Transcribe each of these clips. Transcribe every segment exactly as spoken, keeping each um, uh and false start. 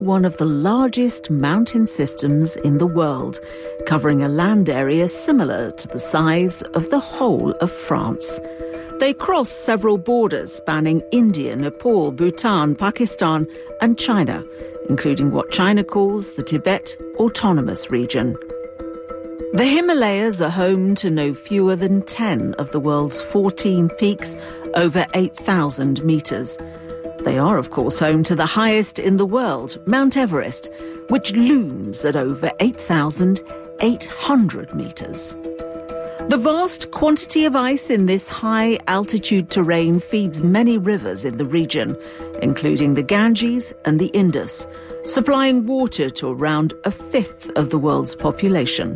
one of the largest mountain systems in the world, covering a land area similar to the size of the whole of France. They cross several borders spanning India, Nepal, Bhutan, Pakistan and China, including what China calls the Tibet Autonomous Region. The Himalayas are home to no fewer than ten of the world's fourteen peaks, over eight thousand metres. They are, of course, home to the highest in the world, Mount Everest, which looms at over eight thousand eight hundred metres. The vast quantity of ice in this high-altitude terrain feeds many rivers in the region, including the Ganges and the Indus, supplying water to around a fifth of the world's population.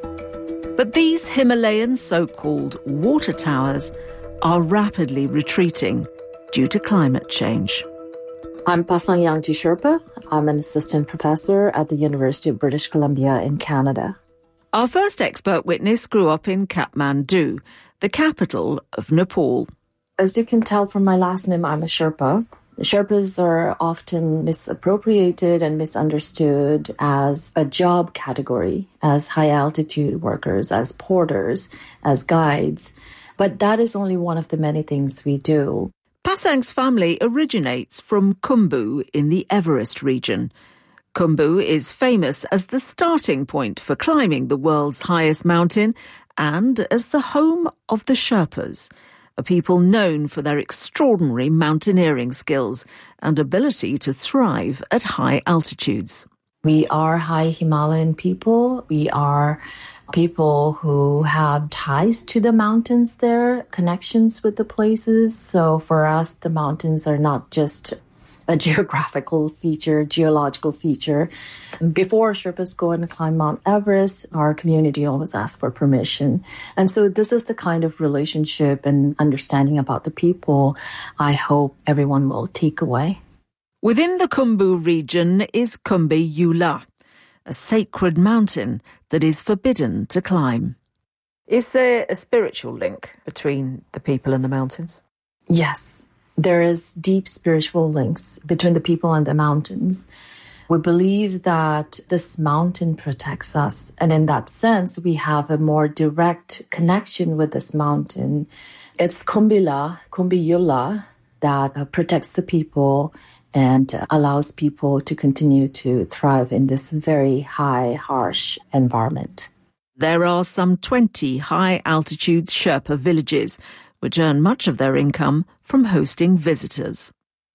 But these Himalayan so-called water towers are rapidly retreating due to climate change. I'm Pasang Yangji Sherpa. I'm an assistant professor at the University of British Columbia in Canada. Our first expert witness grew up in Kathmandu, the capital of Nepal. As you can tell from my last name, I'm a Sherpa. Sherpas are often misappropriated and misunderstood as a job category, as high-altitude workers, as porters, as guides. But that is only one of the many things we do. Pasang's family originates from Khumbu in the Everest region. Khumbu is famous as the starting point for climbing the world's highest mountain and as the home of the Sherpas, a people known for their extraordinary mountaineering skills and ability to thrive at high altitudes. We are high Himalayan people. We are people who have ties to the mountains there, connections with the places. So for us, the mountains are not just a geographical feature, geological feature. Before Sherpas go and climb Mount Everest, our community always asks for permission. And so this is the kind of relationship and understanding about the people I hope everyone will take away. Within the Khumbu region is Khumbi Yula, a sacred mountain that is forbidden to climb. Is there a spiritual link between the people and the mountains? Yes. There is deep spiritual links between the people and the mountains. We believe that this mountain protects us. And in that sense, we have a more direct connection with this mountain. It's Khumbila, Khumbi Yula, that protects the people and allows people to continue to thrive in this very high, harsh environment. There are some twenty high-altitude Sherpa villages, which earn much of their income from hosting visitors.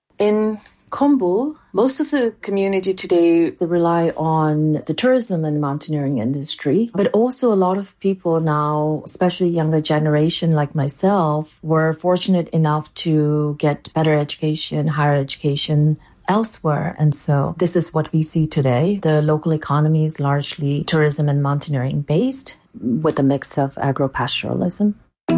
In Khumbu, most of the community today, they rely on the tourism and mountaineering industry, but also a lot of people now, especially younger generation like myself, were fortunate enough to get better education, higher education elsewhere. And so this is what we see today. The local economy is largely tourism and mountaineering based with a mix of agro-pastoralism.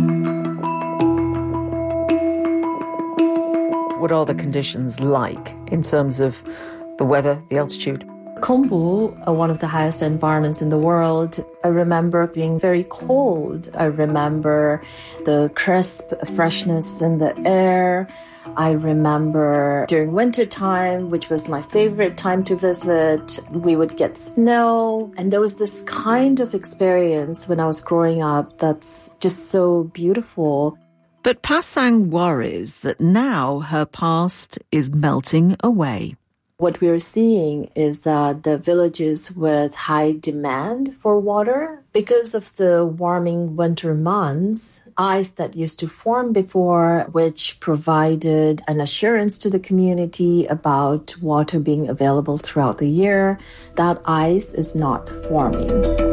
What are the conditions like in terms of the weather, the altitude? Khumbu, uh, one of the highest environments in the world, I remember being very cold. I remember the crisp freshness in the air. I remember during winter time, which was my favorite time to visit, we would get snow. And there was this kind of experience when I was growing up that's just so beautiful. But Pasang worries that now her past is melting away. What we're seeing is that the villages with high demand for water, because of the warming winter months, ice that used to form before, which provided an assurance to the community about water being available throughout the year, that ice is not forming.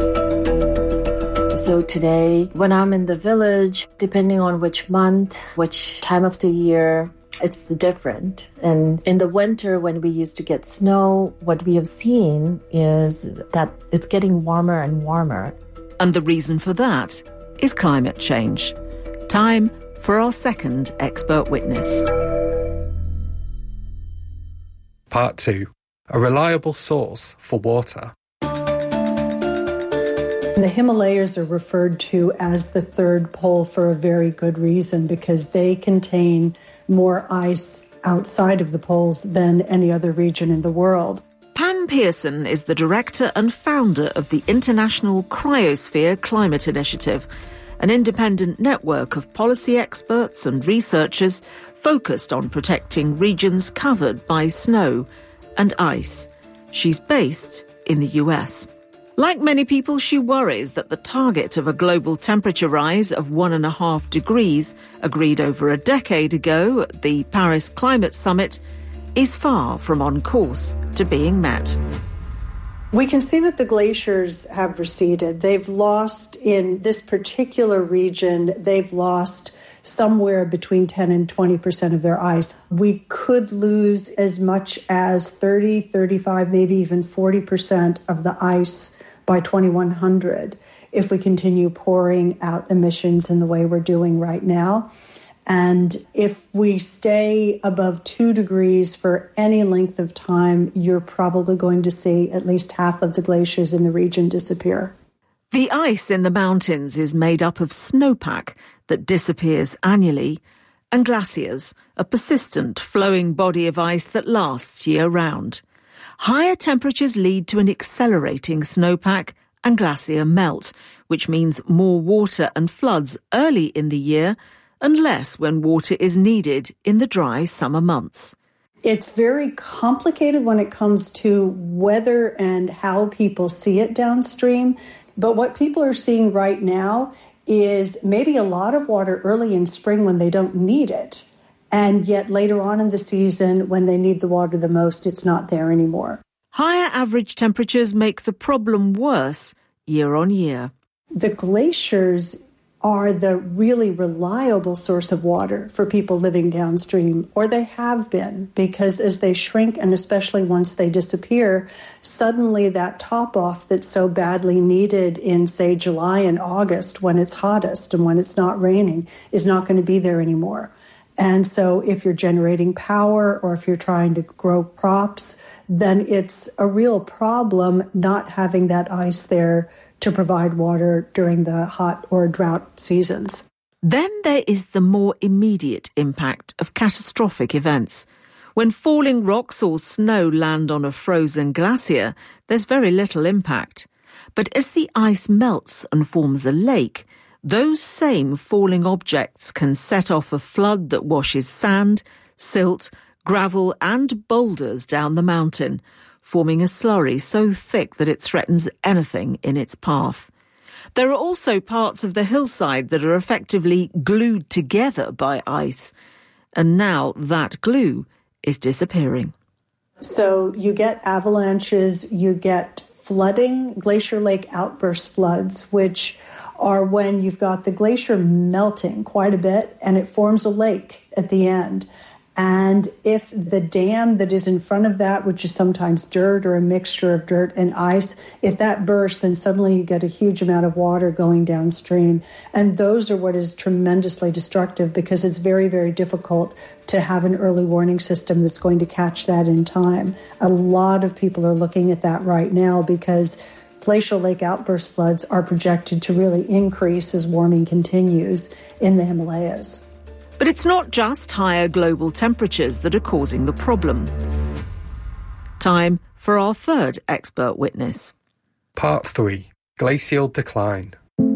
So today, when I'm in the village, depending on which month, which time of the year, it's different. And in the winter, when we used to get snow, what we have seen is that it's getting warmer and warmer. And the reason for that is climate change. Time for our second expert witness. Part two. A reliable source for water. The Himalayas are referred to as the third pole for a very good reason, because they contain more ice outside of the poles than any other region in the world. Glenn Pearson is the director and founder of the International Cryosphere Climate Initiative, an independent network of policy experts and researchers focused on protecting regions covered by snow and ice. She's based in the U S. Like many people, she worries that the target of a global temperature rise of one and a half degrees, agreed over a decade ago at the Paris Climate Summit, is far from on course to being met. We can see that the glaciers have receded. They've lost, in this particular region, they've lost somewhere between ten and twenty percent of their ice. We could lose as much as thirty, thirty-five, maybe even forty percent of the ice by twenty-one hundred if we continue pouring out emissions in the way we're doing right now. And if we stay above two degrees for any length of time, you're probably going to see at least half of the glaciers in the region disappear. The ice in the mountains is made up of snowpack that disappears annually, and glaciers, a persistent flowing body of ice that lasts year-round. Higher temperatures lead to an accelerating snowpack and glacier melt, which means more water and floods early in the year and less when water is needed in the dry summer months. It's very complicated when it comes to whether and how people see it downstream. But what people are seeing right now is maybe a lot of water early in spring when they don't need it. And yet later on in the season, when they need the water the most, it's not there anymore. Higher average temperatures make the problem worse year on year. The glaciers are the really reliable source of water for people living downstream, or they have been, because as they shrink, and especially once they disappear, suddenly that top-off that's so badly needed in, say, July and August, when it's hottest and when it's not raining, is not going to be there anymore. And so if you're generating power or if you're trying to grow crops, then it's a real problem not having that ice there to provide water during the hot or drought seasons. Then there is the more immediate impact of catastrophic events. When falling rocks or snow land on a frozen glacier, there's very little impact. But as the ice melts and forms a lake, those same falling objects can set off a flood that washes sand, silt, gravel and boulders down the mountain, forming a slurry so thick that it threatens anything in its path. There are also parts of the hillside that are effectively glued together by ice, and now that glue is disappearing. So you get avalanches, you get flooding, glacier lake outburst floods, which are when you've got the glacier melting quite a bit and it forms a lake at the end. And if the dam that is in front of that, which is sometimes dirt or a mixture of dirt and ice, if that bursts, then suddenly you get a huge amount of water going downstream. And those are what is tremendously destructive, because it's very, very difficult to have an early warning system that's going to catch that in time. A lot of people are looking at that right now because glacial lake outburst floods are projected to really increase as warming continues in the Himalayas. But it's not just higher global temperatures that are causing the problem. Time for our third expert witness. Part three. Glacial decline.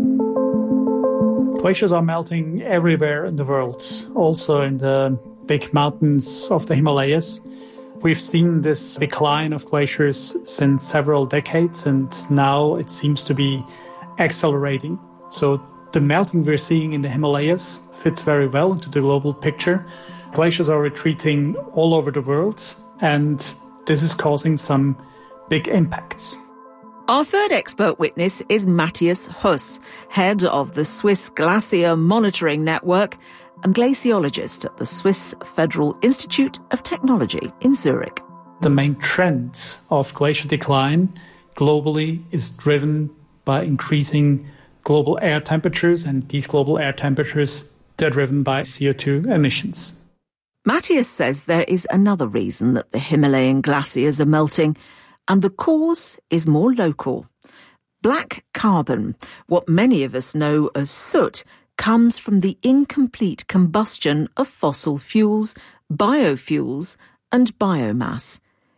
Glaciers are melting everywhere in the world, also in the big mountains of the Himalayas. We've seen this decline of glaciers since several decades, and now it seems to be accelerating. So the melting we're seeing in the Himalayas fits very well into the global picture. Glaciers are retreating all over the world, and this is causing some big impacts. Our third expert witness is Matthias Huss, head of the Swiss Glacier Monitoring Network and glaciologist at the Swiss Federal Institute of Technology in Zurich. The main trend of glacier decline globally is driven by increasing global air temperatures, and these global air temperatures, they're driven by C O two emissions. Matthias says there is another reason that the Himalayan glaciers are melting, and the cause is more local. Black carbon, what many of us know as soot, comes from the incomplete combustion of fossil fuels, biofuels, and biomass.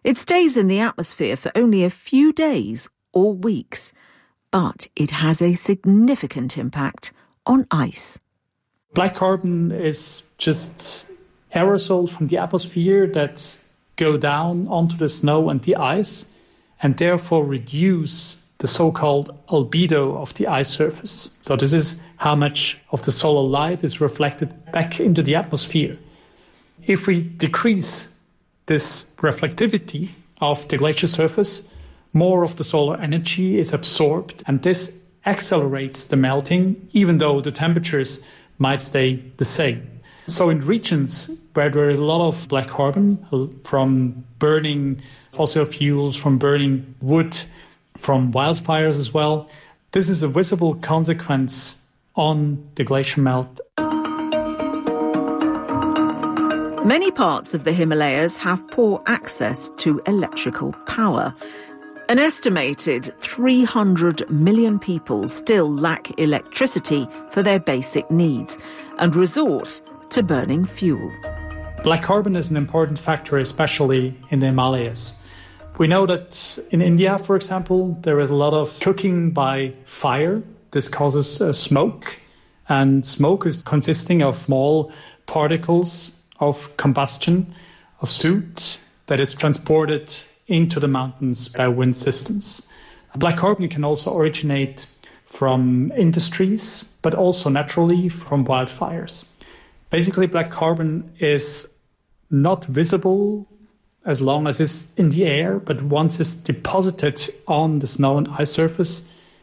It stays in the atmosphere for only a few days or weeks, but it has a significant impact on ice. Black carbon is just aerosol from the atmosphere that go down onto the snow and the ice, and therefore reduce the so-called albedo of the ice surface. So this is how much of the solar light is reflected back into the atmosphere. If we decrease this reflectivity of the glacier surface, more of the solar energy is absorbed, and this accelerates the melting, even though the temperatures might stay the same. So in regions where there is a lot of black carbon from burning fossil fuels, from burning wood, from wildfires as well, this is a visible consequence on the glacier melt. Many parts of the Himalayas have poor access to electrical power. An estimated three hundred million people still lack electricity for their basic needs and resort to burning fuel. Black carbon is an important factor, especially in the Himalayas. We know that in India, for example, there is a lot of cooking by fire. This causes uh, smoke, and smoke is consisting of small particles of combustion, of soot, that is transported into the mountains by wind systems. Black carbon can also originate from industries, but also naturally from wildfires. Basically, black carbon is not visible as long as it's in the air, but once it's deposited on the snow and ice surface,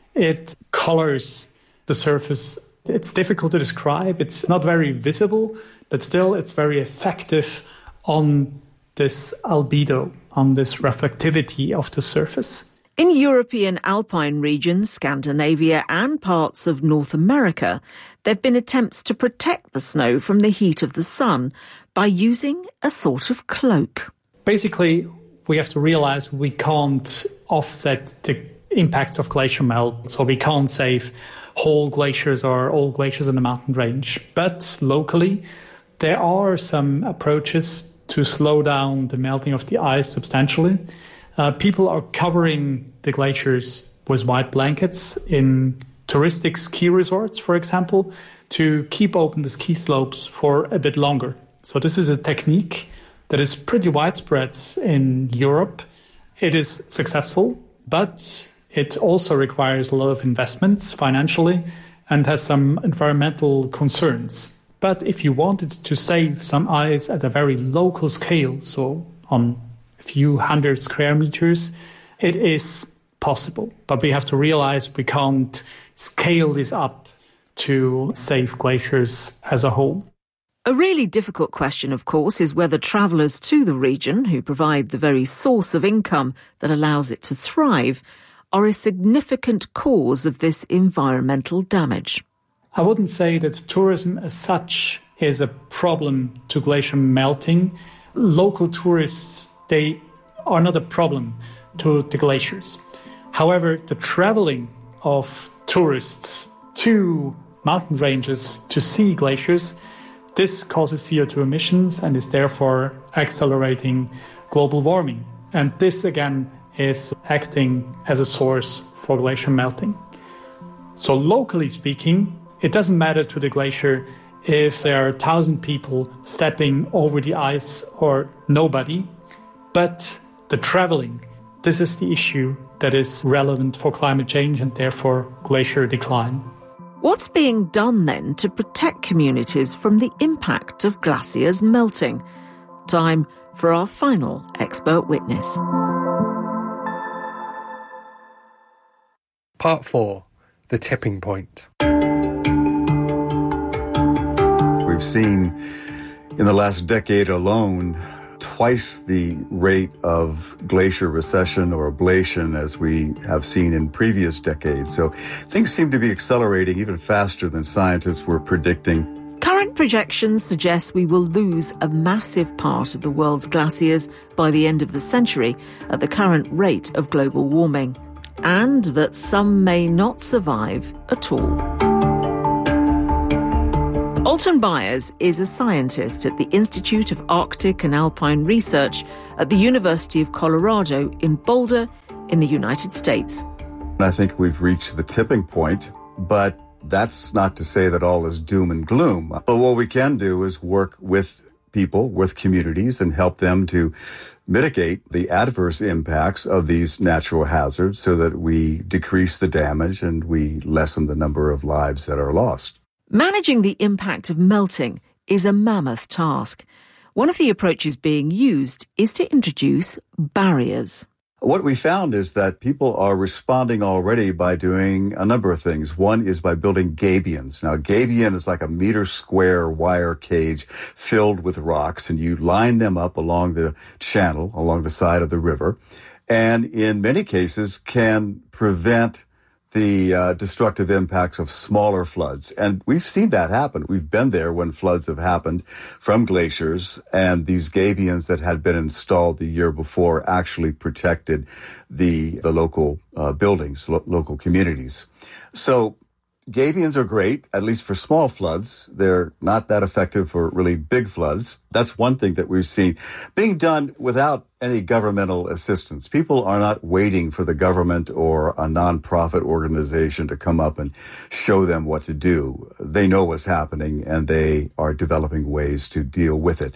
it colors the surface. It's difficult to describe. It's not very visible, but still it's very effective on this albedo, on this reflectivity of the surface. In European alpine regions, Scandinavia and parts of North America, there have been attempts to protect the snow from the heat of the sun by using a sort of cloak. Basically, we have to realize we can't offset the impacts of glacier melt, so we can't save whole glaciers or all glaciers in the mountain range. But locally, there are some approaches to slow down the melting of the ice substantially. Uh, people are covering the glaciers with white blankets in touristic ski resorts, for example, to keep open the ski slopes for a bit longer. So this is a technique that is pretty widespread in Europe. It is successful, but it also requires a lot of investments financially and has some environmental concerns. But if you wanted to save some ice at a very local scale, so on a few hundred square meters, it is possible. But we have to realize we can't scale this up to save glaciers as a whole. A really difficult question, of course, is whether travellers to the region, who provide the very source of income that allows it to thrive, are a significant cause of this environmental damage. I wouldn't say that tourism as such is a problem to glacier melting. Local tourists, they are not a problem to the glaciers. However, the travelling of tourists to mountain ranges to see glaciers, this causes C O two emissions and is therefore accelerating global warming. And this, again, is acting as a source for glacier melting. So locally speaking, it doesn't matter to the glacier if there are a thousand people stepping over the ice or nobody, but the traveling, this is the issue that is relevant for climate change and therefore glacier decline. What's being done then to protect communities from the impact of glaciers melting? Time for our final expert witness. Part four, the tipping point. We've seen in the last decade alone twice the rate of glacier recession or ablation as we have seen in previous decades. So things seem to be accelerating even faster than scientists were predicting. Current projections suggest we will lose a massive part of the world's glaciers by the end of the century at the current rate of global warming, and that some may not survive at all. Dalton Byers is a scientist at the Institute of Arctic and Alpine Research at the University of Colorado in Boulder in the United States. I think we've reached the tipping point, but that's not to say that all is doom and gloom. But what we can do is work with people, with communities, and help them to mitigate the adverse impacts of these natural hazards so that we decrease the damage and we lessen the number of lives that are lost. Managing the impact of melting is a mammoth task. One of the approaches being used is to introduce barriers. What we found is that people are responding already by doing a number of things. One is by building gabions. Now, gabion is like a meter square wire cage filled with rocks, and you line them up along the channel, along the side of the river, and in many cases can prevent the uh, destructive impacts of smaller floods. And we've seen that happen. We've been there when floods have happened from glaciers, and these gabions that had been installed the year before actually protected the the local uh, buildings, lo- local communities. So gabions are great, at least for small floods. They're not that effective for really big floods. That's one thing that we've seen being done without any governmental assistance. People are not waiting for the government or a nonprofit organization to come up and show them what to do. They know what's happening, and they are developing ways to deal with it.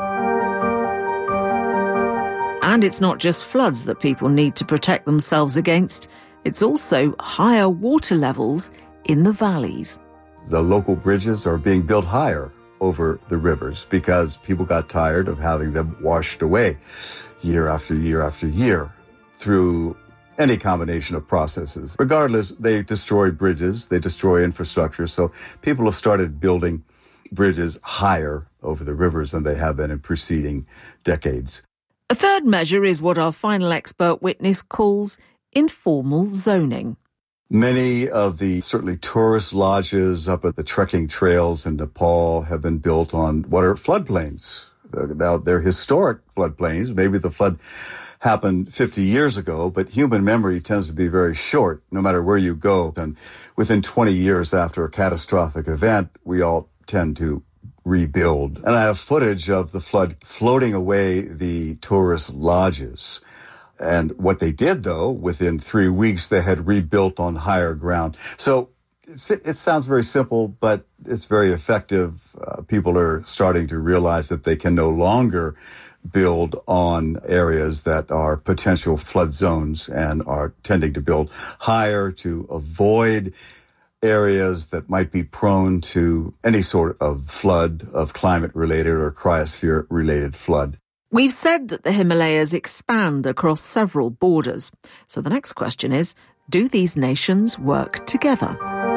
And it's not just floods that people need to protect themselves against. It's also higher water levels in the valleys. The local bridges are being built higher over the rivers because people got tired of having them washed away year after year after year through any combination of processes. Regardless, they destroy bridges, they destroy infrastructure, so people have started building bridges higher over the rivers than they have been in preceding decades. A third measure is what our final expert witness calls informal zoning. Many of the certainly tourist lodges up at the trekking trails in Nepal have been built on what are floodplains. Now, they're historic floodplains. Maybe the flood happened fifty years ago, but human memory tends to be very short, no matter where you go. And within twenty years after a catastrophic event, we all tend to rebuild. And I have footage of the flood floating away the tourist lodges. And what they did, though, within three weeks, they had rebuilt on higher ground. So it's, it sounds very simple, but it's very effective. Uh, people are starting to realize that they can no longer build on areas that are potential flood zones and are tending to build higher to avoid areas that might be prone to any sort of flood, of climate-related or cryosphere-related flood. We've said that the Himalayas expand across several borders. So the next question is, do these nations work together?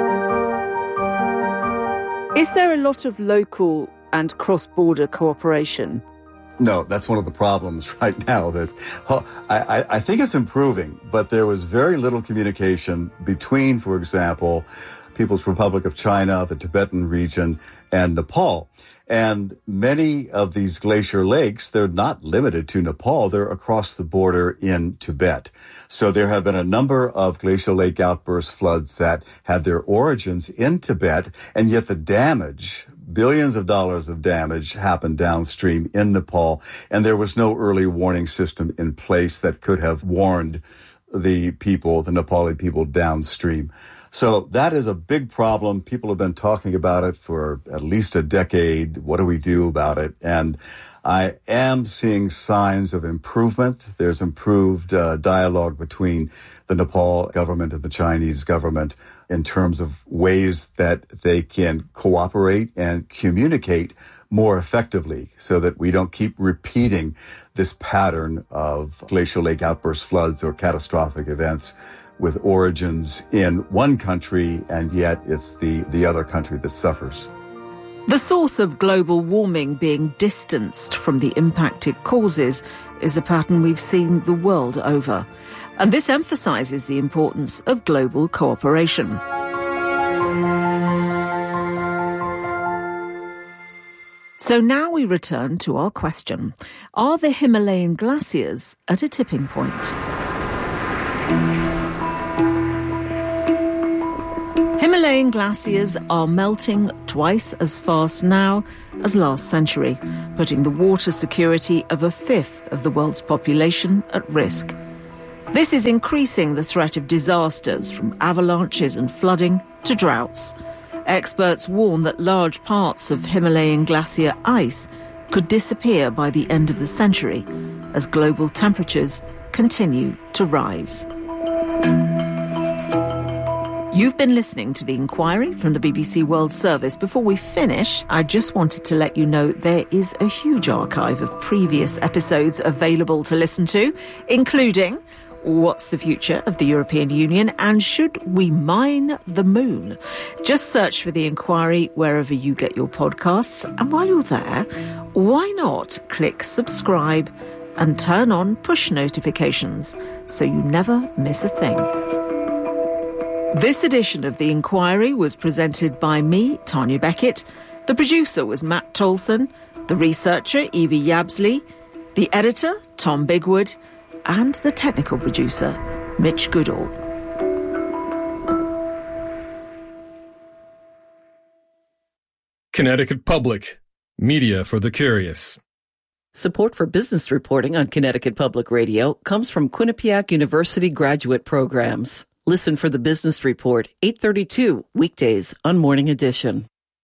Is there a lot of local and cross-border cooperation? No, that's one of the problems right now. That I, I think it's improving, but there was very little communication between, for example, People's Republic of China, the Tibetan region, and Nepal. And many of these glacier lakes, they're not limited to Nepal. They're across the border in Tibet. So there have been a number of glacial lake outburst floods that had their origins in Tibet, and yet the damage, billions of dollars of damage, happened downstream in Nepal, and there was no early warning system in place that could have warned the people, the Nepali people downstream. So that is a big problem. People have been talking about it for at least a decade. What do we do about it? And I am seeing signs of improvement. There's improved uh, dialogue between the Nepal government and the Chinese government in terms of ways that they can cooperate and communicate more effectively so that we don't keep repeating this pattern of glacial lake outburst floods or catastrophic events with origins in one country, and yet it's the, the other country that suffers. The source of global warming being distanced from the impact it causes is a pattern we've seen the world over. And this emphasises the importance of global cooperation. So now we return to our question. Are the Himalayan glaciers at a tipping point? Himalayan glaciers are melting twice as fast now as last century, putting the water security of a fifth of the world's population at risk. This is increasing the threat of disasters, from avalanches and flooding to droughts. Experts warn that large parts of Himalayan glacier ice could disappear by the end of the century as global temperatures continue to rise. You've been listening to The Inquiry from the B B C World Service. Before we finish, I just wanted to let you know there is a huge archive of previous episodes available to listen to, including What's the Future of the European Union and Should We Mine the Moon? Just search for The Inquiry wherever you get your podcasts. And while you're there, why not click subscribe and turn on push notifications so you never miss a thing. This edition of The Inquiry was presented by me, Tanya Beckett. The producer was Matt Tolson, the researcher, Evie Yabsley, the editor, Tom Bigwood, and the technical producer, Mitch Goodall. Connecticut Public, media for the curious. Support for business reporting on Connecticut Public Radio comes from Quinnipiac University graduate programs. Listen for the Business Report, eight thirty-two, weekdays on Morning Edition.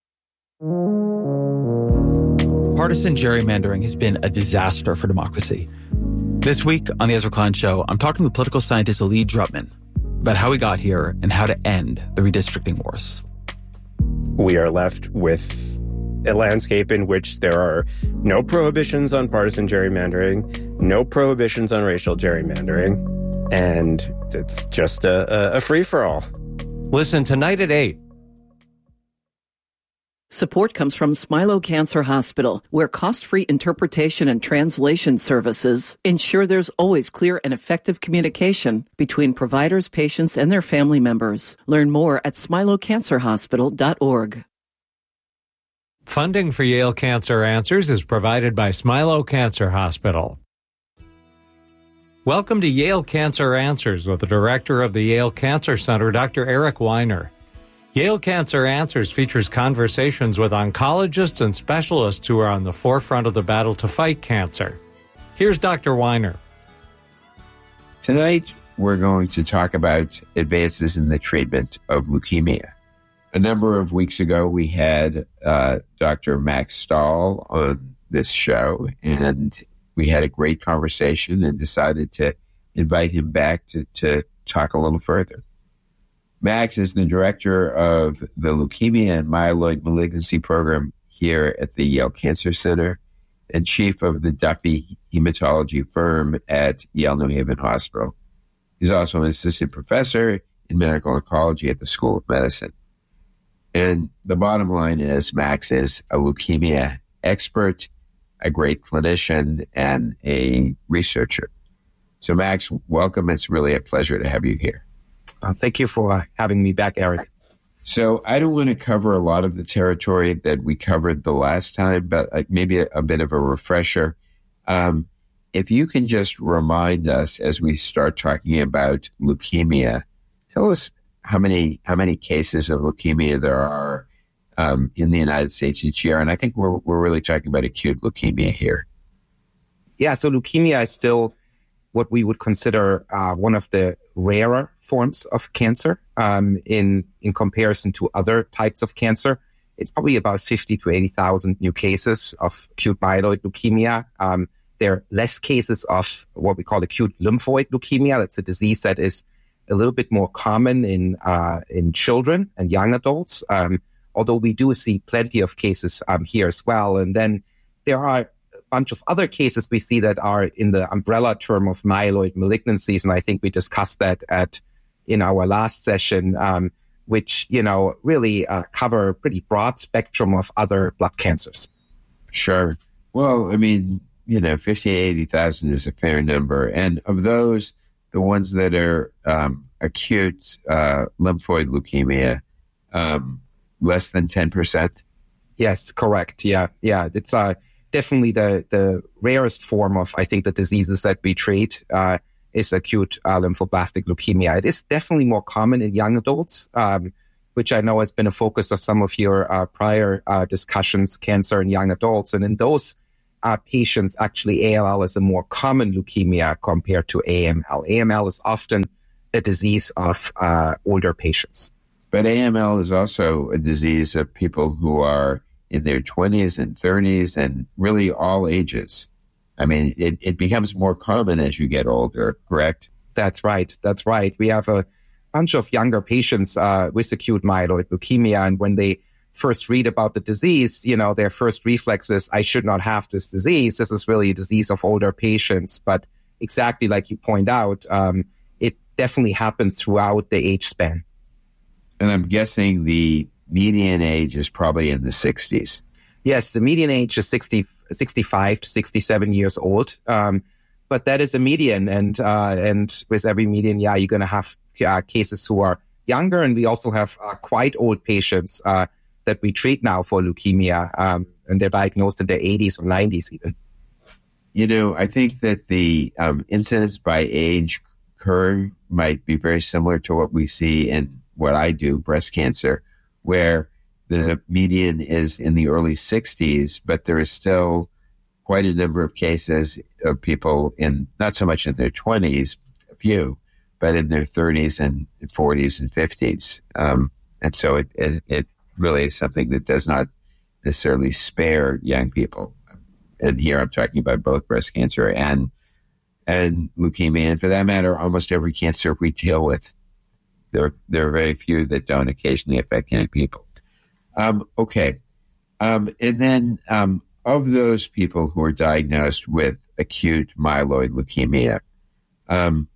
Partisan gerrymandering has been a disaster for democracy. This week on The Ezra Klein Show, I'm talking with political scientist Lee Drutman about how we got here and how to end the redistricting wars. We are left with a landscape in which there are no prohibitions on partisan gerrymandering, no prohibitions on racial gerrymandering, and it's just a, a, a free-for-all. Listen tonight at eight. Support comes from Smilow Cancer Hospital, where cost-free interpretation and translation services ensure there's always clear and effective communication between providers, patients, and their family members. Learn more at smilow cancer hospital dot org. Funding for Yale Cancer Answers is provided by Smilow Cancer Hospital. Welcome to Yale Cancer Answers with the director of the Yale Cancer Center, Doctor Eric Weiner. Yale Cancer Answers features conversations with oncologists and specialists who are on the forefront of the battle to fight cancer. Here's Doctor Weiner. Tonight, we're going to talk about advances in the treatment of leukemia. A number of weeks ago, we had uh, Doctor Max Stahl on this show, and we had a great conversation and decided to invite him back to, to talk a little further. Max is the director of the Leukemia and Myeloid Malignancy Program here at the Yale Cancer Center and chief of the Duffy Hematology Firm at Yale New Haven Hospital. He's also an assistant professor in medical oncology at the School of Medicine. And the bottom line is Max is a leukemia expert, a great clinician, and a researcher. So Max, welcome. It's really a pleasure to have you here. Uh, thank you for uh, having me back, Eric. So I don't want to cover a lot of the territory that we covered the last time, but uh, maybe a, a bit of a refresher. Um, if you can just remind us as we start talking about leukemia, tell us how many how many cases of leukemia there are um, in the United States each year. And I think we're we're really talking about acute leukemia here. Yeah, so leukemia is still what we would consider uh, one of the rarer forms of cancer um, in in comparison to other types of cancer. It's probably about fifty to eighty thousand new cases of acute myeloid leukemia. Um, there are less cases of what we call acute lymphoid leukemia. That's a disease that is a little bit more common in uh, in children and young adults, um, although we do see plenty of cases um, here as well. And then there are bunch of other cases we see that are in the umbrella term of myeloid malignancies, and I think we discussed that at in our last session, um, which you know really uh, cover a pretty broad spectrum of other blood cancers. Sure. Well, I mean, you know, fifty, eighty thousand is a fair number, and of those, the ones that are um, acute uh, lymphoid leukemia, um, less than ten percent. Yes, correct. Yeah, yeah, it's a uh, definitely the, the rarest form of, I think, the diseases that we treat uh, is acute uh, lymphoblastic leukemia. It is definitely more common in young adults. Um, which I know has been a focus of some of your uh, prior uh, discussions, cancer in young adults. And in those uh, patients, actually A L L is a more common leukemia compared to A M L. A M L is often a disease of uh, older patients. But A M L is also a disease of people who are in their twenties and thirties and really all ages. I mean, it, it becomes more common as you get older, correct? That's right. That's right. We have a bunch of younger patients uh, with acute myeloid leukemia. And when they first read about the disease, you know, their first reflex is, I should not have this disease. This is really a disease of older patients. But exactly like you point out, um, it definitely happens throughout the age span. And I'm guessing the median age is probably in the sixties. Yes, the median age is sixty, sixty-five to sixty-seven years old. Um, but that is a median. And uh, and with every median, yeah, you're going to have uh, cases who are younger. And we also have uh, quite old patients uh, that we treat now for leukemia. Um, and they're diagnosed in their eighties or nineties even. You know, I think that the um, incidence by age curve might be very similar to what we see in what I do, breast cancer, where the median is in the early sixties, but there is still quite a number of cases of people in, not so much in their twenties, a few, but in their thirties and forties and fifties. Um, and so it, it, it really is something that does not necessarily spare young people. And here I'm talking about both breast cancer and, and leukemia. And for that matter, almost every cancer we deal with. There, there are very few that don't occasionally affect young people. Um, okay. Um, and then um, of those people who are diagnosed with acute myeloid leukemia, um,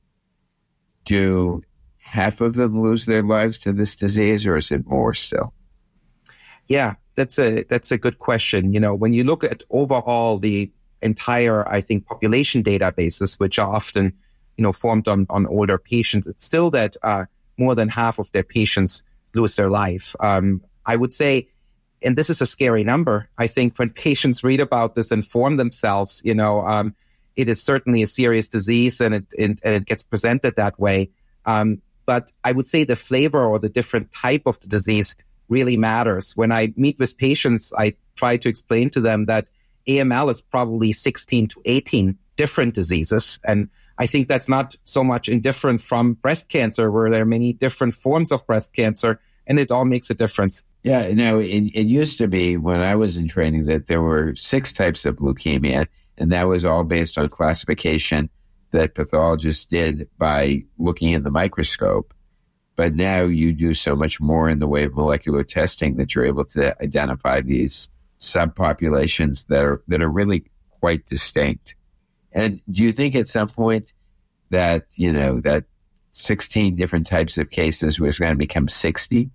do half of them lose their lives to this disease, or is it more still? Yeah, that's a that's a good question. You know, when you look at overall the entire, I think, population databases, which are often, you know, formed on, on older patients, it's still that uh, more than half of their patients lose their life. Um, I would say, and this is a scary number, I think when patients read about this, inform themselves, you know, um, it is certainly a serious disease and it, it, and it gets presented that way. Um, but I would say the flavor or the different type of the disease really matters. When I meet with patients, I try to explain to them that A M L is probably sixteen to eighteen different diseases. And I think that's not so much indifferent from breast cancer, where there are many different forms of breast cancer, and it all makes a difference. Yeah, no, it, it used to be when I was in training that there were six types of leukemia, and that was all based on classification that pathologists did by looking in the microscope. But now you do so much more in the way of molecular testing that you're able to identify these subpopulations that are that are really quite distinct. And do you think at some point that, you know, that sixteen different types of cases was going to become sixty?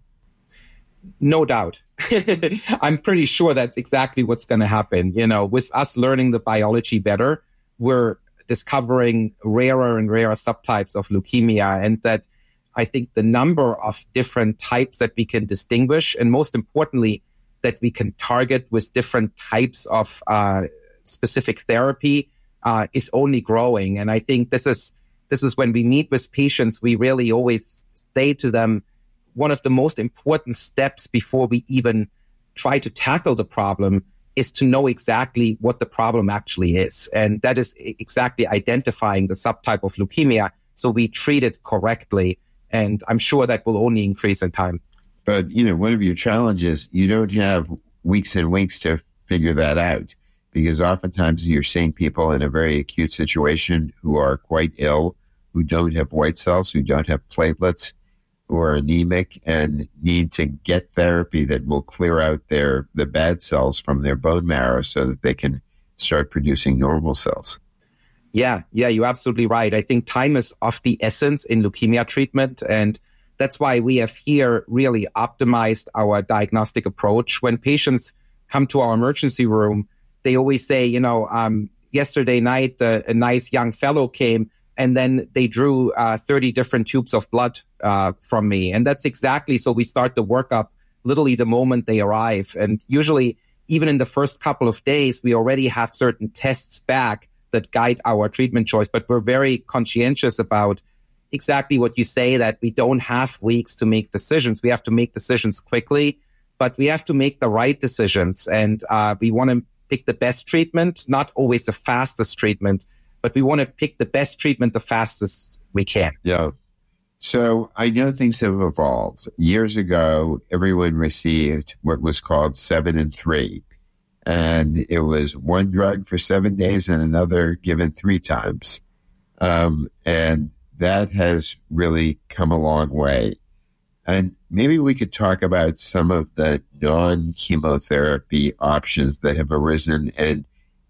No doubt. I'm pretty sure that's exactly what's going to happen. You know, with us learning the biology better, we're discovering rarer and rarer subtypes of leukemia, and that I think the number of different types that we can distinguish, and most importantly, that we can target with different types of uh, specific therapy uh, is only growing. And I think this is this is when we meet with patients, we really always say to them, one of the most important steps before we even try to tackle the problem is to know exactly what the problem actually is. And that is exactly identifying the subtype of leukemia so we treat it correctly. And I'm sure that will only increase in time. But, you know, one of your challenges, you don't have weeks and weeks to figure that out, because oftentimes you're seeing people in a very acute situation who are quite ill, who don't have white cells, who don't have platelets, who are anemic and need to get therapy that will clear out their the bad cells from their bone marrow so that they can start producing normal cells. Yeah, yeah, you're absolutely right. I think time is of the essence in leukemia treatment, and that's why we have here really optimized our diagnostic approach. When patients come to our emergency room, they always say, you know, um, yesterday night, uh, a nice young fellow came and then they drew uh, thirty different tubes of blood uh, from me. And that's exactly, so we start the workup literally the moment they arrive. And usually, even in the first couple of days, we already have certain tests back that guide our treatment choice. But we're very conscientious about exactly what you say, that we don't have weeks to make decisions. We have to make decisions quickly, but we have to make the right decisions. And uh, we want to pick the best treatment, not always the fastest treatment, but we want to pick the best treatment the fastest we can. Yeah. So I know things have evolved. Years ago, everyone received what was called seven and three. And it was one drug for seven days and another given three times. Um, and that has really come a long way. And maybe we could talk about some of the non-chemotherapy options that have arisen and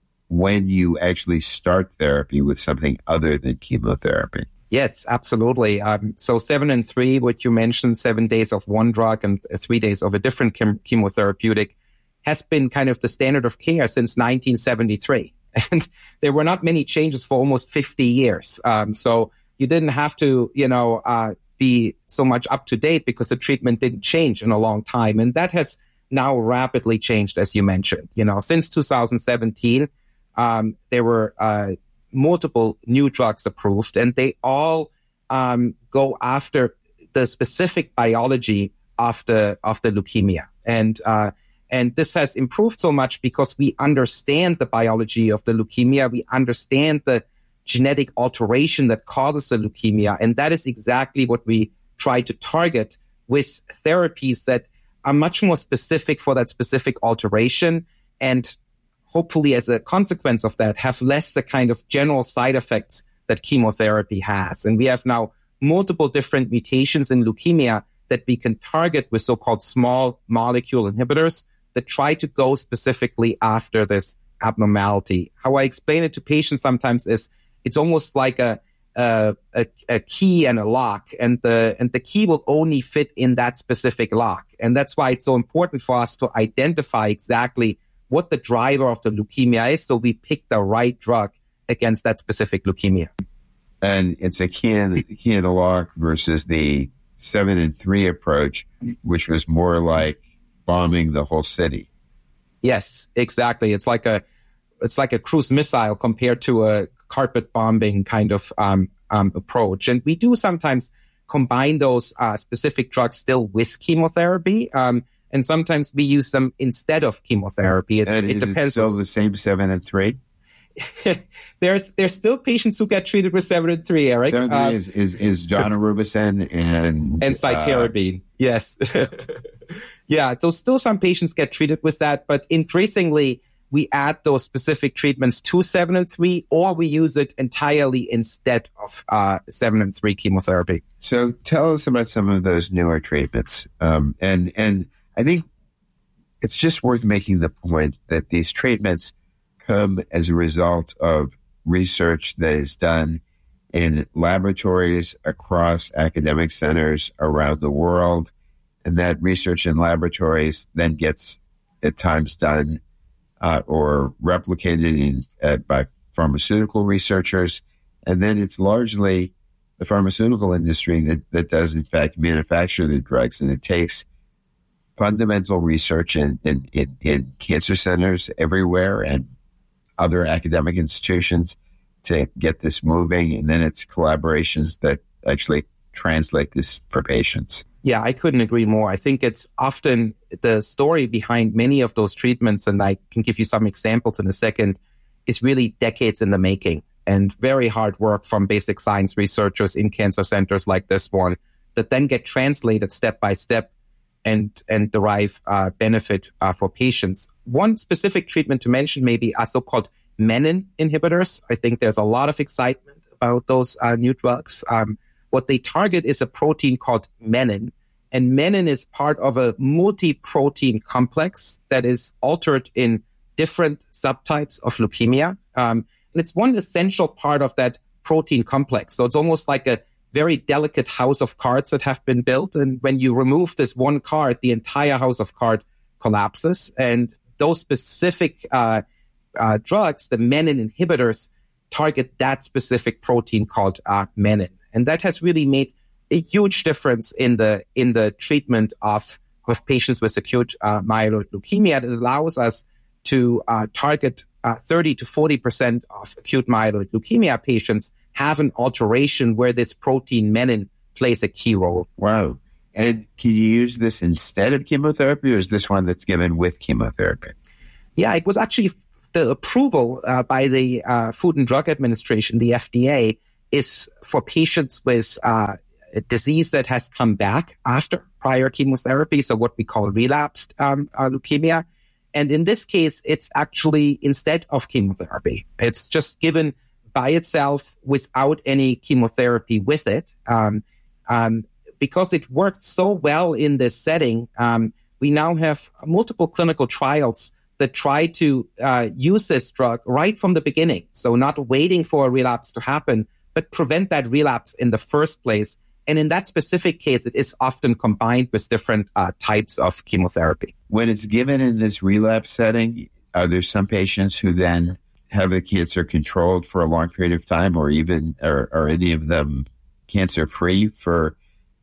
when you actually start therapy with something other than chemotherapy. Yes, absolutely. Um, so seven and three, what you mentioned, seven days of one drug and three days of a different chem- chemotherapeutic has been kind of the standard of care since nineteen seventy-three. And there were not many changes for almost fifty years. Um, so you didn't have to, you know, uh, be so much up to date because the treatment didn't change in a long time. And that has now rapidly changed, as you mentioned. You know, since two thousand seventeen, um, there were uh, multiple new drugs approved, and they all um, go after the specific biology of the of the leukemia. And uh, and this has improved so much because we understand the biology of the leukemia. We understand the genetic alteration that causes the leukemia. And that is exactly what we try to target with therapies that are much more specific for that specific alteration, and hopefully as a consequence of that have less the kind of general side effects that chemotherapy has. And we have now multiple different mutations in leukemia that we can target with so-called small molecule inhibitors that try to go specifically after this abnormality. How I explain it to patients sometimes is it's almost like a, a, a, a key and a lock, and the, and the key will only fit in that specific lock. And that's why it's so important for us to identify exactly what the driver of the leukemia is, so we pick the right drug against that specific leukemia. And it's a key and, key and a lock versus the seven and three approach, which was more like bombing the whole city. Yes, exactly. It's like a it's like a cruise missile compared to a carpet bombing kind of um, um, approach. And we do sometimes combine those uh, specific drugs still with chemotherapy. Um, and sometimes we use them instead of chemotherapy. It's, and it is depends. It still the same seven and three? there's there's still patients who get treated with seven and three, Eric. Seven and three um, is, is, is daunorubicin and... And cytarabine, uh, yes. Yeah, so still some patients get treated with that, but increasingly we add those specific treatments to seven and three, or we use it entirely instead of uh, seven and three chemotherapy. So tell us about some of those newer treatments. Um, and, and I think it's just worth making the point that these treatments come as a result of research that is done in laboratories across academic centers around the world. And that research in laboratories then gets at times done uh, or replicated in, uh, by pharmaceutical researchers. And then it's largely the pharmaceutical industry that, that does, in fact, manufacture the drugs. And it takes fundamental research in, in, in, in cancer centers everywhere and other academic institutions to get this moving. And then it's collaborations that actually translate this for patients. Yeah, I couldn't agree more. I think it's often the story behind many of those treatments, and I can give you some examples in a second, is really decades in the making and very hard work from basic science researchers in cancer centers like this one that then get translated step by step and and derive uh, benefit uh, for patients. One specific treatment to mention maybe are so-called menin inhibitors. I think there's a lot of excitement about those uh, new drugs. Um, what they target is a protein called menin, and menin is part of a multi-protein complex that is altered in different subtypes of leukemia. Um, and it's one essential part of that protein complex. So it's almost like a very delicate house of cards that have been built. And when you remove this one card, the entire house of cards collapses. And those specific uh, uh, drugs, the menin inhibitors, target that specific protein called uh, menin. And that has really made a huge difference in the in the treatment of, of patients with acute uh, myeloid leukemia. It allows us to uh, target uh, thirty to forty percent of acute myeloid leukemia patients have an alteration where this protein menin plays a key role. Wow. And can you use this instead of chemotherapy, or is this one that's given with chemotherapy? Yeah, it was actually the approval uh, by the uh, Food and Drug Administration, the F D A, is for patients with uh, a disease that has come back after prior chemotherapy, so what we call relapsed um, uh, leukemia. And in this case, it's actually instead of chemotherapy. It's just given by itself without any chemotherapy with it. Um, um, because it worked so well in this setting, um, we now have multiple clinical trials that try to uh, use this drug right from the beginning. So not waiting for a relapse to happen, but prevent that relapse in the first place. And in that specific case, it is often combined with different uh, types of chemotherapy. When it's given in this relapse setting, are there some patients who then have the cancer controlled for a long period of time, or even are, are any of them cancer-free for,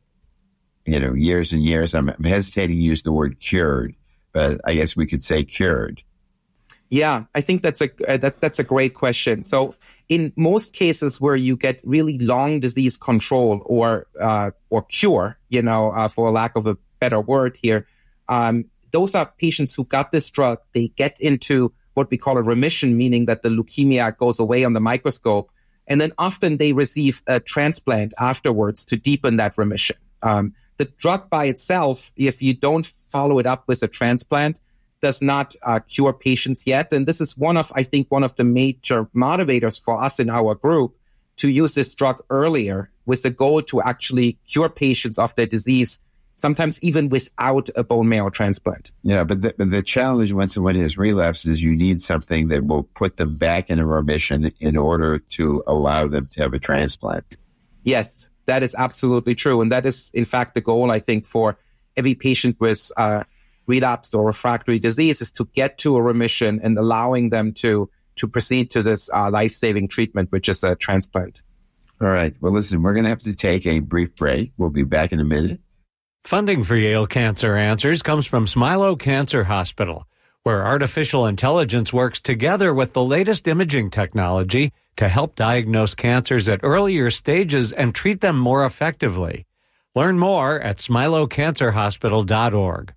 you know, years and years? I'm, I'm hesitating to use the word cured, but I guess we could say cured. Yeah, I think that's a uh, that that's a great question. So in most cases where you get really long disease control or uh, or cure, you know, uh, for lack of a better word here, um, those are patients who got this drug. They get into what we call a remission, meaning that the leukemia goes away on the microscope, and then often they receive a transplant afterwards to deepen that remission. Um, the drug by itself, if you don't follow it up with a transplant, does not uh, cure patients yet. And this is one of, I think, one of the major motivators for us in our group to use this drug earlier with the goal to actually cure patients of their disease, sometimes even without a bone marrow transplant. Yeah, but the, but the challenge once someone has relapsed is you need something that will put them back in a remission in order to allow them to have a transplant. Yes, that is absolutely true. And that is, in fact, the goal, I think, for every patient with uh, relapsed or refractory disease is to get to a remission and allowing them to to proceed to this uh, life-saving treatment, which is a transplant. All right. Well, listen, we're going to have to take a brief break. We'll be back in a minute. Funding for Yale Cancer Answers comes from Smilow Cancer Hospital, where artificial intelligence works together with the latest imaging technology to help diagnose cancers at earlier stages and treat them more effectively. Learn more at smilow cancer hospital dot org.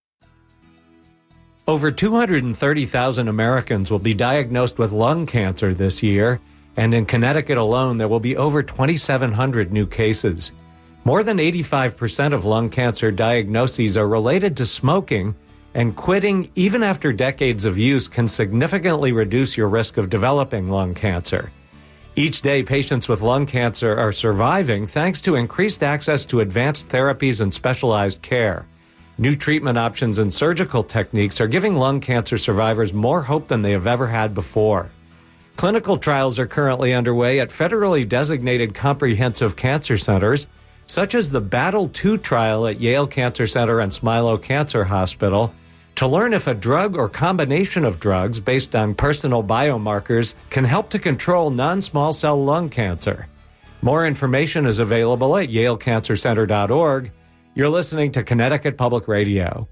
Over two hundred thirty thousand Americans will be diagnosed with lung cancer this year, and in Connecticut alone, there will be over twenty-seven hundred new cases. More than eighty-five percent of lung cancer diagnoses are related to smoking, and quitting, even after decades of use, can significantly reduce your risk of developing lung cancer. Each day, patients with lung cancer are surviving thanks to increased access to advanced therapies and specialized care. New treatment options and surgical techniques are giving lung cancer survivors more hope than they have ever had before. Clinical trials are currently underway at federally designated comprehensive cancer centers, such as the Battle two trial at Yale Cancer Center and Smilow Cancer Hospital, to learn if a drug or combination of drugs based on personal biomarkers can help to control non-small cell lung cancer. More information is available at yale cancer center dot org. You're listening to Connecticut Public Radio.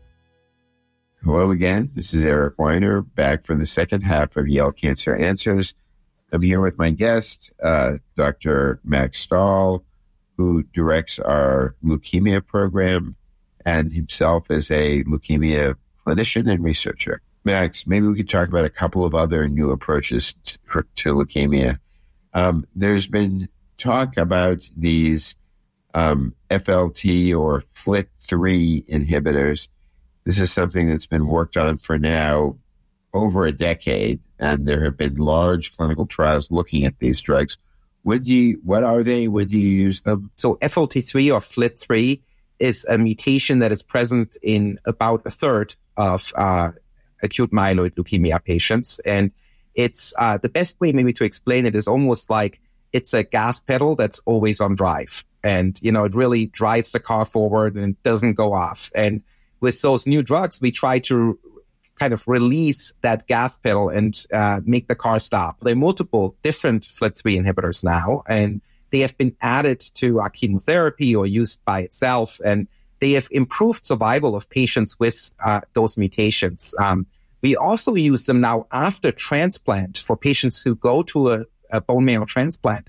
Hello again. This is Eric Weiner, back for the second half of Yale Cancer Answers. I'm here with my guest, uh, Doctor Max Stahl, who directs our leukemia program and himself is a leukemia clinician and researcher. Max, maybe we could talk about a couple of other new approaches to, to leukemia. Um, there's been talk about these um, F L T or F L T three inhibitors. This is something that's been worked on for now over a decade, and there have been large clinical trials looking at these drugs. Would you, what are they? Would you use them? So F L T three or F L T three is a mutation that is present in about a third of uh, acute myeloid leukemia patients. And it's uh, the best way maybe to explain it is almost like it's a gas pedal that's always on drive. And, you know, it really drives the car forward and doesn't go off. And with those new drugs, we try to kind of release that gas pedal and uh, make the car stop. There are multiple different F L T three inhibitors now, and they have been added to uh, chemotherapy or used by itself, and they have improved survival of patients with uh, those mutations. Um, we also use them now after transplant for patients who go to a, a bone marrow transplant.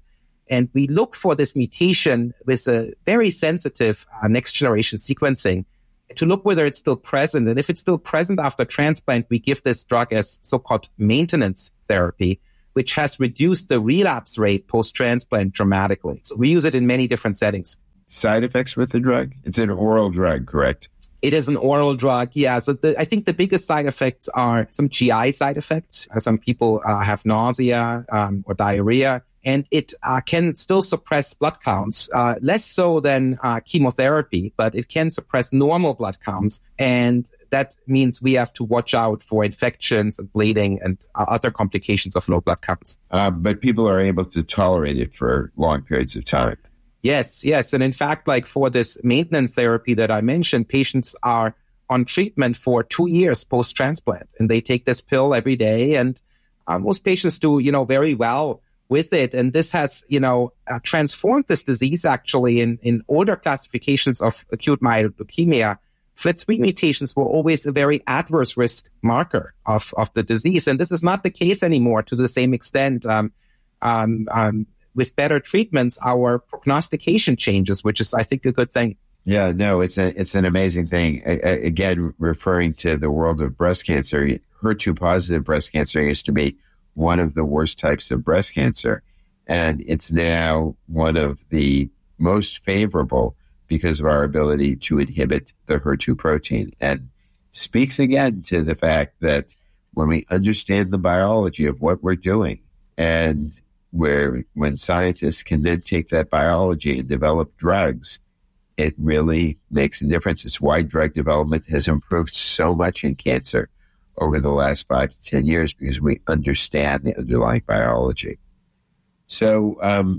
And we look for this mutation with a very sensitive uh, next-generation sequencing to look whether it's still present. And if it's still present after transplant, we give this drug as so-called maintenance therapy, which has reduced the relapse rate post-transplant dramatically. So we use it in many different settings. Side effects with the drug? It's an oral drug, correct? It is an oral drug, yeah. So the, I think the biggest side effects are some G I side effects. Uh, some people uh, have nausea um, or diarrhea, and it uh, can still suppress blood counts, uh, less so than uh, chemotherapy, but it can suppress normal blood counts. And that means we have to watch out for infections and bleeding and uh, other complications of low blood counts. Uh, but people are able to tolerate it for long periods of time. Yes, yes. And in fact, like for this maintenance therapy that I mentioned, patients are on treatment for two years post-transplant, and they take this pill every day. And uh, most patients do, you know, very well with it. And this has, you know, uh, transformed this disease actually in, in older classifications of acute myeloid leukemia. F L T three mutations were always a very adverse risk marker of, of the disease. And this is not the case anymore to the same extent. Um, um, um, With better treatments, our prognostication changes, which is, I think, a good thing. Yeah, no, it's a, it's an amazing thing. I, I, again, referring to the world of breast cancer, H E R two positive breast cancer used to be one of the worst types of breast cancer. And it's now one of the most favorable because of our ability to inhibit the H E R two protein. And speaks again to the fact that when we understand the biology of what we're doing, and where when scientists can then take that biology and develop drugs, it really makes a difference. It's why drug development has improved so much in cancer over the last five to ten years, because we understand the underlying biology. So, um,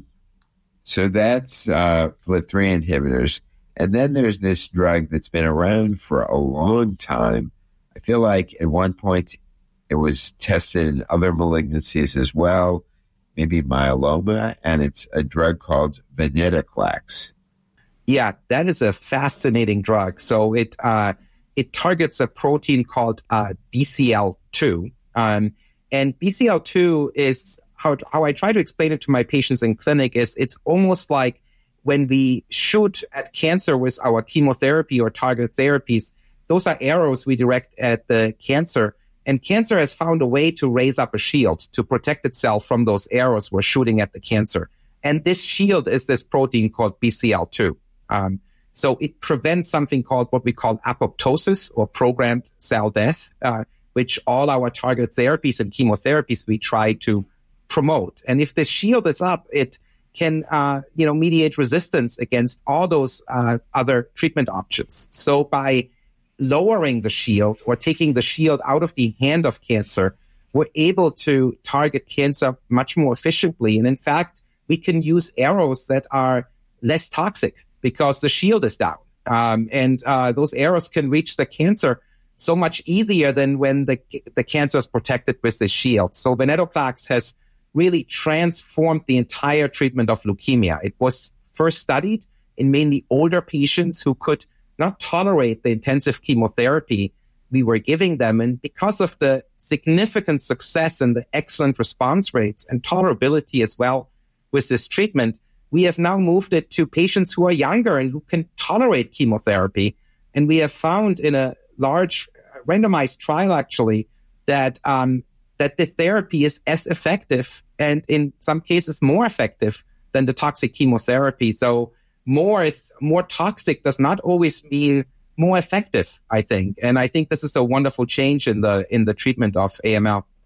so that's uh, F L T three inhibitors. And then there's this drug that's been around for a long time. I feel like at one point it was tested in other malignancies as well, maybe myeloma, and it's a drug called venetoclax. Yeah, that is a fascinating drug. So it uh, it targets a protein called uh, B C L two. Um, and B C L two is, how, how I try to explain it to my patients in clinic, is it's almost like when we shoot at cancer with our chemotherapy or targeted therapies, those are arrows we direct at the cancer. And cancer has found a way to raise up a shield to protect itself from those arrows we're shooting at the cancer. And this shield is this protein called B C L two. Um, so it prevents something called what we call apoptosis, or programmed cell death, uh, which all our targeted therapies and chemotherapies we try to promote. And if this shield is up, it can, uh, you know, mediate resistance against all those uh, other treatment options. So by lowering the shield or taking the shield out of the hand of cancer, we're able to target cancer much more efficiently. And in fact, we can use arrows that are less toxic because the shield is down. Um, and uh, those arrows can reach the cancer so much easier than when the, the cancer is protected with the shield. So venetoclax has really transformed the entire treatment of leukemia. It was first studied in mainly older patients who could not tolerate the intensive chemotherapy we were giving them. And because of the significant success and the excellent response rates and tolerability as well with this treatment, we have now moved it to patients who are younger and who can tolerate chemotherapy. And we have found in a large randomized trial, actually, that um, that this therapy is as effective and in some cases more effective than the toxic chemotherapy. So more is more toxic does not always mean more effective, I think. And I think this is a wonderful change in the in the treatment of A M L.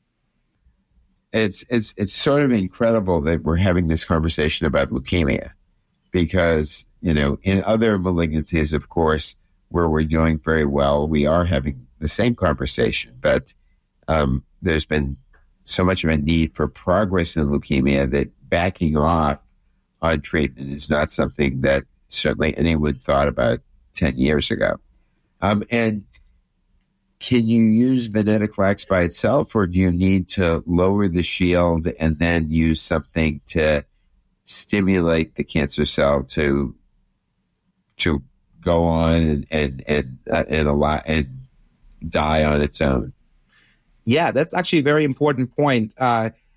It's it's it's sort of incredible that we're having this conversation about leukemia, because, you know, in other malignancies, of course, where we're doing very well, we are having the same conversation. But um, there's been so much of a need for progress in leukemia that backing off on treatment is not something that certainly anyone thought about ten years ago. Um, and can you use venetoclax by itself, or do you need to lower the shield and then use something to stimulate the cancer cell to to go on and and and uh, and, a lot, and die on its own? Yeah, that's actually a very important point. Uh,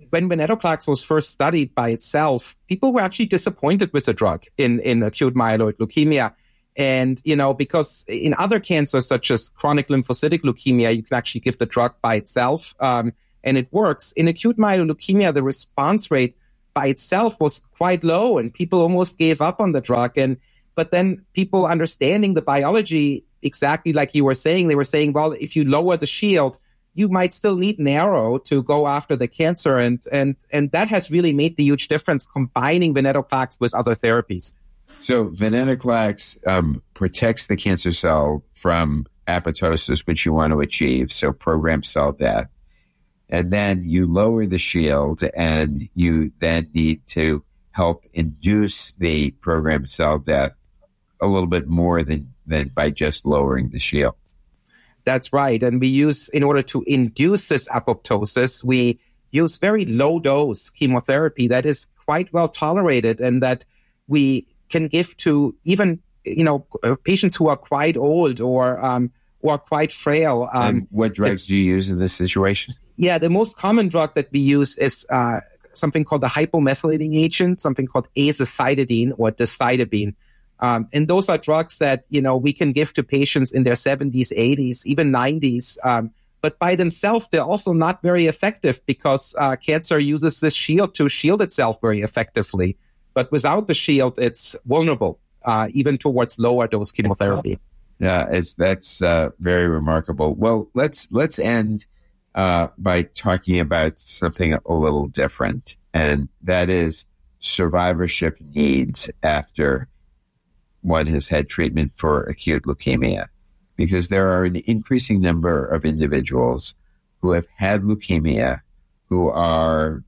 when venetoclax was first studied by itself, people were actually disappointed with the drug in, in acute myeloid leukemia. And, you know, because in other cancers, such as chronic lymphocytic leukemia, you can actually give the drug by itself, um, and it works. In acute myeloid leukemia, the response rate by itself was quite low, and people almost gave up on the drug. And but then people understanding the biology, exactly like you were saying, they were saying, well, if you lower the shield, you might still need an arrow to go after the cancer. And and and that has really made the huge difference, combining venetoclax with other therapies. So venetoclax um, protects the cancer cell from apoptosis, which you want to achieve, so programmed cell death. And then you lower the shield, and you then need to help induce the programmed cell death a little bit more than, than by just lowering the shield. That's right. And we use, in order to induce this apoptosis, we use very low dose chemotherapy that is quite well tolerated, and that we can give to even, you know, patients who are quite old or um, or quite frail. Um, and what drugs do you use in this situation? Yeah, the most common drug that we use is uh, something called a hypomethylating agent, something called azacitidine or decitabine. Um, and those are drugs that, you know, we can give to patients in their seventies, eighties, even nineties. Um, but by themselves, they're also not very effective, because uh, cancer uses this shield to shield itself very effectively. But without the shield, it's vulnerable, uh, even towards lower dose chemotherapy. Yeah, it's, that's uh, very remarkable. Well, let's let's end uh, by talking about something a little different, and that is survivorship needs after one has had treatment for acute leukemia, because there are an increasing number of individuals who have had leukemia who are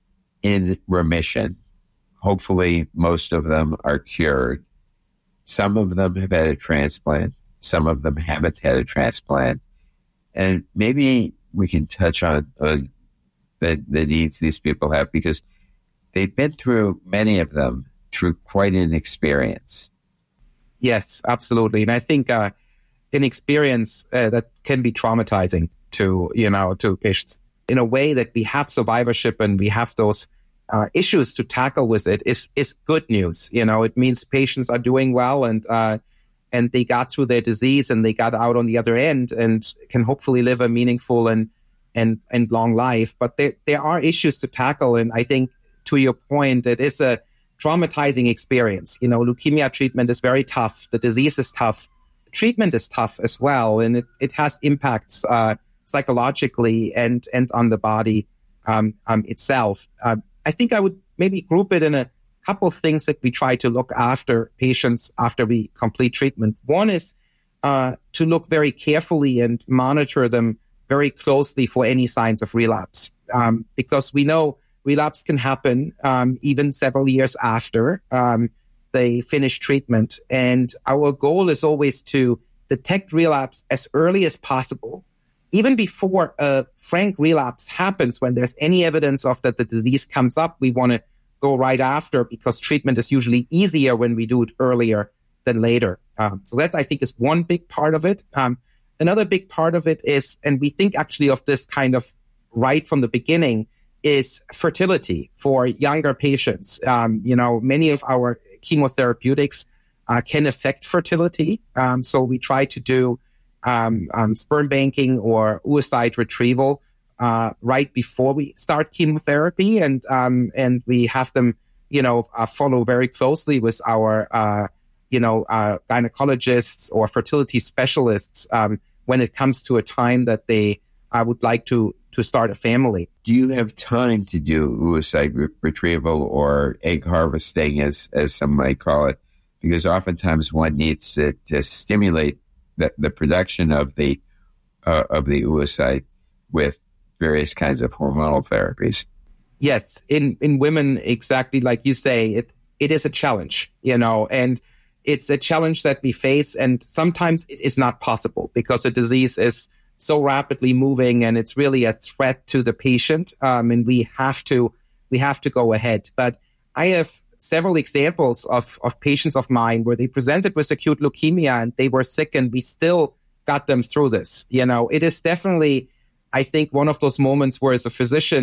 in remission. Hopefully, most of them are cured. Some of them have had a transplant. Some of them haven't had a transplant. And maybe we can touch on uh, the, the needs these people have, because they've been through, many of them, through quite an experience. Yes, absolutely. And I think uh, an experience uh, that can be traumatizing to, you know, to patients. In a way that we have survivorship and we have those Uh, issues to tackle with it is is good news. You know, it means patients are doing well, and uh, and they got through their disease, and they got out on the other end, and can hopefully live a meaningful and and and long life. But there there are issues to tackle, and I think, to your point, it is a traumatizing experience. You know, leukemia treatment is very tough. The disease is tough. Treatment is tough as well, and it it has impacts uh, psychologically and and on the body um, um itself. Uh, I think I would maybe group it in a couple of things that we try to look after patients after we complete treatment. One is uh, to look very carefully and monitor them very closely for any signs of relapse, um, because we know relapse can happen um, even several years after um, they finish treatment. And our goal is always to detect relapse as early as possible, even before a frank relapse happens. When there's any evidence of that the disease comes up, we want to go right after, because treatment is usually easier when we do it earlier than later. Um, so that, I think, is one big part of it. Um, another big part of it is, and we think actually of this kind of right from the beginning, is fertility for younger patients. Um, you know, many of our chemotherapeutics uh, can affect fertility. Um, so we try to do Um, um, sperm banking or oocyte retrieval uh, right before we start chemotherapy, and um, and we have them, you know, uh, follow very closely with our, uh, you know, uh, gynecologists or fertility specialists um, when it comes to a time that they uh, would like to to start a family. Do you have time to do oocyte re- retrieval or egg harvesting, as as some might call it? Because oftentimes one needs to, to stimulate The, the production of the uh, of the oocyte with various kinds of hormonal therapies. Yes, in in women, exactly like you say, it it is a challenge, you know, and it's a challenge that we face, and sometimes it is not possible because the disease is so rapidly moving, and it's really a threat to the patient, um, and we have to we have to go ahead. But I have several examples of, of patients of mine where they presented with acute leukemia and they were sick, and we still got them through this. You know, it is definitely, I think, one of those moments where, as a physician,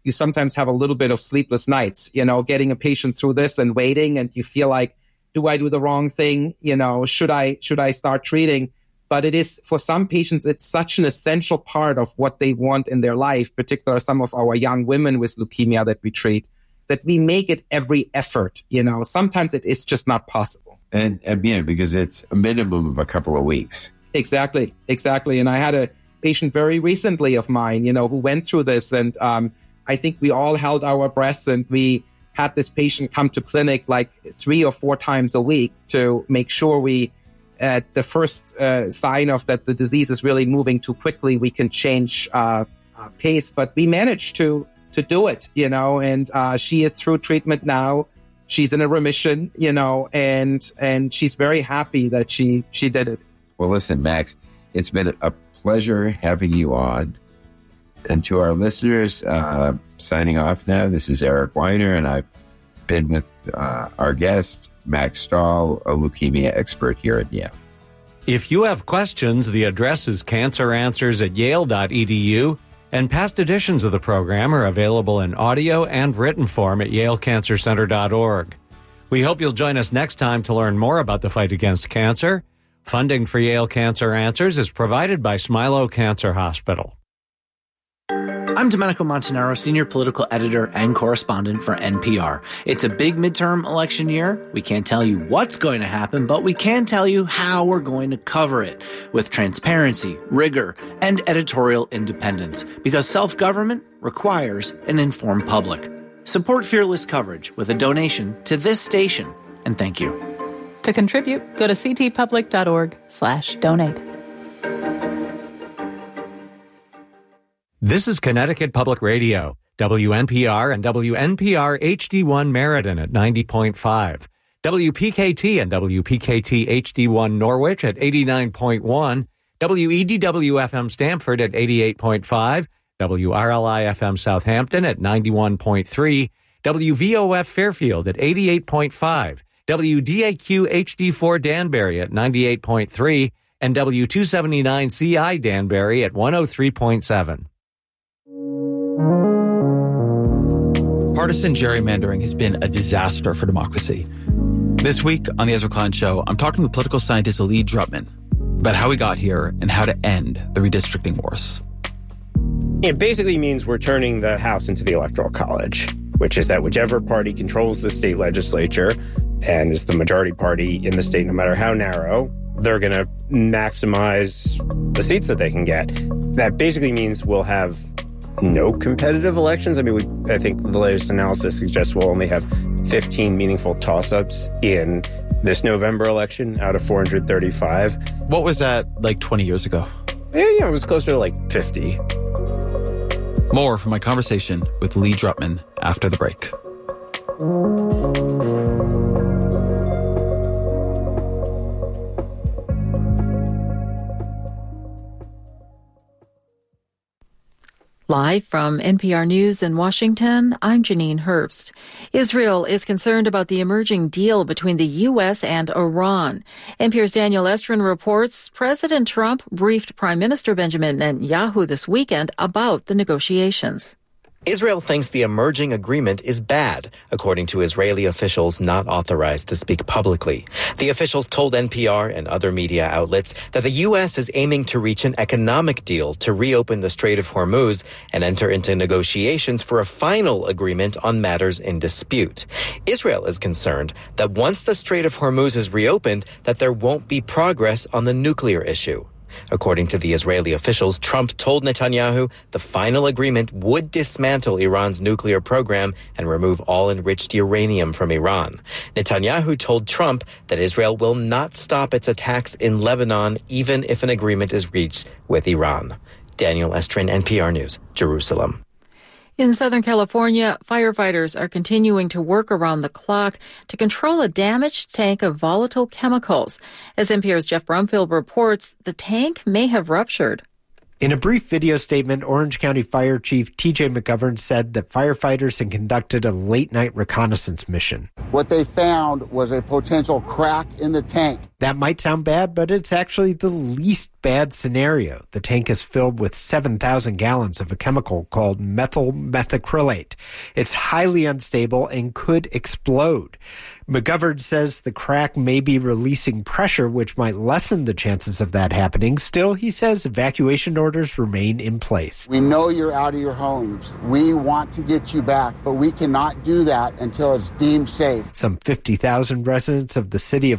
you sometimes have a little bit of sleepless nights, you know, getting a patient through this and waiting, and you feel like, do I do the wrong thing? You know, should I, should I start treating? But it is, for some patients, it's such an essential part of what they want in their life, particularly some of our young women with leukemia that we treat, that we make it every effort. You know, sometimes it is just not possible. And, and yeah, because it's a minimum of a couple of weeks. Exactly, exactly. And I had a patient very recently of mine, you know, who went through this, and um, I think we all held our breath, and we had this patient come to clinic like three or four times a week to make sure we, at the first uh, sign of that the disease is really moving too quickly, we can change uh, uh, pace. But we managed to to do it, you know, and uh, she is through treatment now. She's in a remission, you know, and and she's very happy that she she did it. Well, listen, Max, it's been a pleasure having you on. And to our listeners, uh, signing off now, this is Eric Weiner, and I've been with uh, our guest, Max Stahl, a leukemia expert here at Yale. If you have questions, the address is cancer answers at yale dot e d u, and past editions of the program are available in audio and written form at yale cancer center dot org. We hope you'll join us next time to learn more about the fight against cancer. Funding for Yale Cancer Answers is provided by Smilow Cancer Hospital. I'm Domenico Montanaro, senior political editor and correspondent for N P R. It's a big midterm election year. We can't tell you what's going to happen, but we can tell you how we're going to cover it with transparency, rigor, and editorial independence, because self-government requires an informed public. Support fearless coverage with a donation to this station, and thank you. To contribute, go to ctpublic.org slash donate. This is Connecticut Public Radio, W N P R and W N P R H D one Meriden at ninety point five, W P K T and W P K T H D one Norwich at eighty-nine point one, W E D W F M Stamford at eighty-eight point five, W R L I F M Southampton at ninety-one point three, W V O F Fairfield at eighty-eight point five, W D A Q H D four Danbury at ninety-eight point three, and W two seventy-nine C I Danbury at one oh three point seven. Partisan gerrymandering has been a disaster for democracy. This week on The Ezra Klein Show, I'm talking with political scientist Lee Drutman about how we got here and how to end the redistricting wars. It basically means we're turning the House into the Electoral College, which is that whichever party controls the state legislature and is the majority party in the state, no matter how narrow, they're going to maximize the seats that they can get. That basically means we'll have no competitive elections. I mean, we, I think the latest analysis suggests we'll only have fifteen meaningful toss-ups in this November election out of four hundred thirty-five. What was that like twenty years ago? Yeah, yeah, it was closer to like fifty. More from my conversation with Lee Drutman after the break. Live from N P R News in Washington, I'm Janine Herbst. Israel is concerned about the emerging deal between the U S and Iran. N P R's Daniel Estrin reports President Trump briefed Prime Minister Benjamin Netanyahu this weekend about the negotiations. Israel thinks the emerging agreement is bad, according to Israeli officials not authorized to speak publicly. The officials told N P R and other media outlets that the U S is aiming to reach an economic deal to reopen the Strait of Hormuz and enter into negotiations for a final agreement on matters in dispute. Israel is concerned that once the Strait of Hormuz is reopened, that there won't be progress on the nuclear issue. According to the Israeli officials, Trump told Netanyahu the final agreement would dismantle Iran's nuclear program and remove all enriched uranium from Iran. Netanyahu told Trump that Israel will not stop its attacks in Lebanon even if an agreement is reached with Iran. Daniel Estrin, N P R News, Jerusalem. In Southern California, firefighters are continuing to work around the clock to control a damaged tank of volatile chemicals. As N P R's Jeff Brumfield reports, the tank may have ruptured. In a brief video statement, Orange County Fire Chief T J McGovern said that firefighters had conducted a late-night reconnaissance mission. What they found was a potential crack in the tank. That might sound bad, but it's actually the least bad scenario. The tank is filled with seven thousand gallons of a chemical called methyl methacrylate. It's highly unstable and could explode. McGovern says the crack may be releasing pressure, which might lessen the chances of that happening. Still, he says evacuation orders remain in place. We know you're out of your homes. We want to get you back, but we cannot do that until it's deemed safe. Some fifty thousand residents of the city of